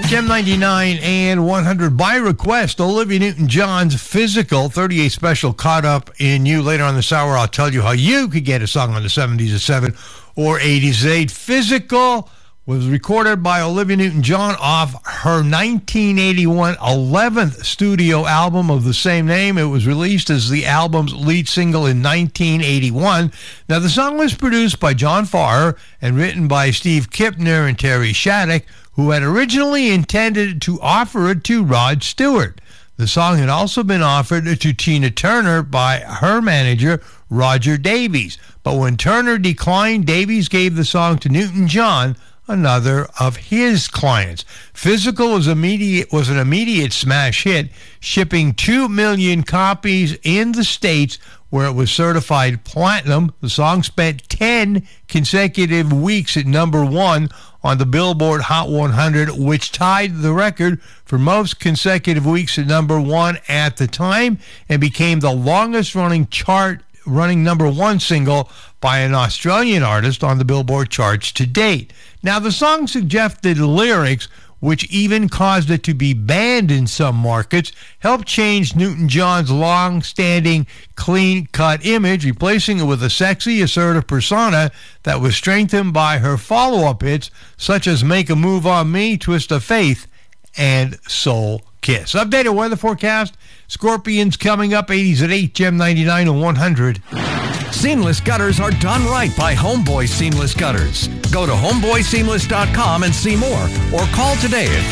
Gem 99 and 100 by request. Olivia Newton-John's Physical 38 special caught up in you. Later on this hour, I'll tell you how you could get a song on the 70s at 7 or 80s at 8. Physical was recorded by Olivia Newton-John off her 1981 11th studio album of the same name. It was released as the album's lead single in 1981. Now, the song was produced by John Farrar and written by Steve Kipner and Terry Shattuck, who had originally intended to offer it to Rod Stewart. The song had also been offered to Tina Turner by her manager, Roger Davies. But when Turner declined, Davies gave the song to Newton-John, another of his clients. Physical was an immediate smash hit, shipping 2 million copies in the States, where it was certified platinum. The song spent 10 consecutive weeks at number 1 on the Billboard Hot 100, which tied the record for most consecutive weeks at number 1 at the time and became the longest-running number 1 single by an Australian artist on the Billboard charts to date. Now, the song suggested lyrics, which even caused it to be banned in some markets, helped change Newton-John's long-standing clean-cut image, replacing it with a sexy, assertive persona that was strengthened by her follow-up hits, such as Make a Move on Me, Twist of Faith, and Soul Kiss. Updated weather forecast. Scorpions coming up, 80s at 8, Gem 99 and 100. Seamless gutters are done right by Homeboy Seamless Gutters. Go to homeboyseamless.com and see more, or call today at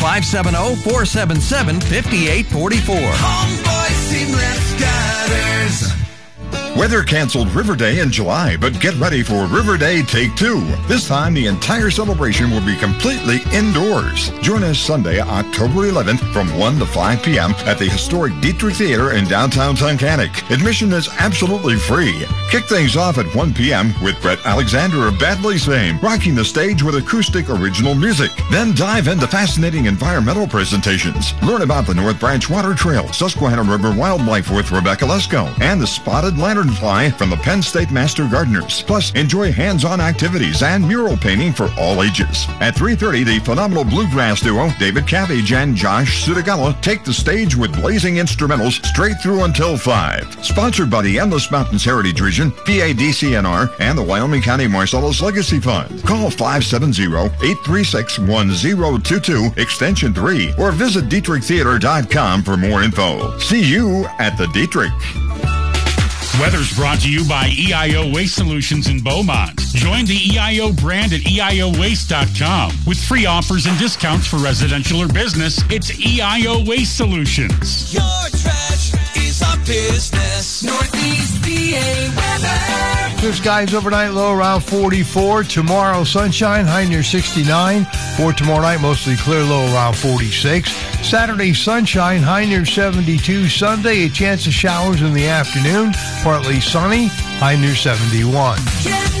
570-477-5844. Homeboy Seamless Gutters. Weather canceled River Day in July, but get ready for River Day Take 2. This time, the entire celebration will be completely indoors. Join us Sunday, October 11th from 1 to 5 p.m. at the historic Dietrich Theater in downtown Tunkhannock. Admission is absolutely free. Kick things off at 1 p.m. with Brett Alexander of Bad Boys fame, rocking the stage with acoustic original music. Then dive into fascinating environmental presentations. Learn about the North Branch Water Trail, Susquehanna River Wildlife with Rebecca Lesko, and the Spotted Lanternfly from the Penn State Master Gardeners. Plus, enjoy hands-on activities and mural painting for all ages. At 3:30, the phenomenal bluegrass duo David Cabbage and Josh Sudagala take the stage with blazing instrumentals straight through until 5. Sponsored by the Endless Mountains Heritage Region, PADCNR, and the Wyoming County Marcellus Legacy Fund. Call 570-836-1022, extension 3, or visit DietrichTheater.com for more info. See you at the Dietrich. Weather's brought to you by EIO Waste Solutions in Beaumont. Join the EIO brand at EIOWaste.com. With free offers and discounts for residential or business, it's EIO Waste Solutions. Your trash is our business. Northeast PA weather. Clear skies overnight, low around 44. Tomorrow, sunshine, high near 69. For tomorrow night, mostly clear, low around 46. Saturday, sunshine, high near 72. Sunday, a chance of showers in the afternoon. Partly sunny, high near 71.